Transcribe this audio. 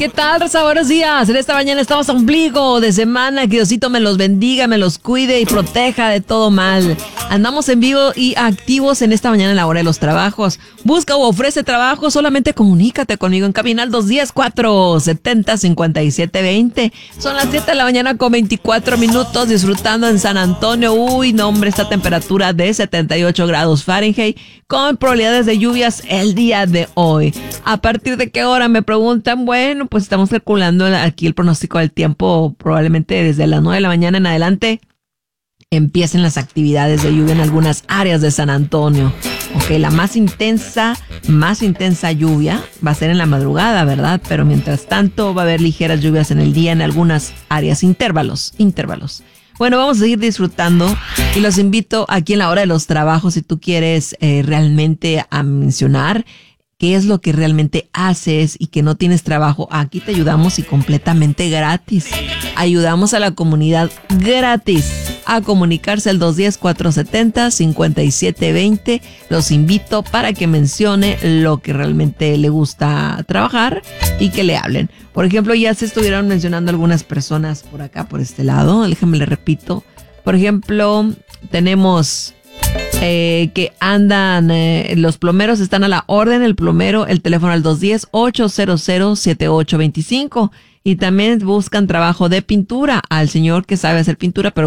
¿Qué tal, Rosa? Buenos días. En esta mañana estamos a ombligo de semana. Que Diosito me los bendiga, me los cuide y proteja de todo mal. Andamos en vivo y activos en esta mañana en la hora de los trabajos. Busca o ofrece trabajo, solamente comunícate conmigo en cabina al 210-470-5720. Son las 7 de la mañana con 24 minutos, disfrutando en San Antonio. Uy, no hombre, esta temperatura de 78 grados Fahrenheit con probabilidades de lluvias el día de hoy. ¿A partir de qué hora? Me preguntan. Bueno, pues estamos calculando aquí el pronóstico del tiempo. Probablemente desde las 9 de la mañana en adelante empiecen las actividades de lluvia en algunas áreas de San Antonio. Ok, la más intensa lluvia va a ser en la madrugada, ¿verdad? Pero mientras tanto va a haber ligeras lluvias en el día en algunas áreas, intervalos. Bueno, vamos a seguir disfrutando y los invito aquí en la hora de los trabajos, si tú quieres realmente a mencionar qué es lo que realmente haces y que no tienes trabajo. Aquí te ayudamos y completamente gratis. Ayudamos a la comunidad gratis a comunicarse al 210-470-5720. Los invito para que mencione lo que realmente le gusta trabajar y que le hablen. Por ejemplo, ya se estuvieron mencionando algunas personas por acá, por este lado. Déjame le repito. Por ejemplo, tenemos que andan, los plomeros están a la orden. El plomero, el teléfono al 210-800-7825. Y también buscan trabajo de pintura al señor que sabe hacer pintura, pero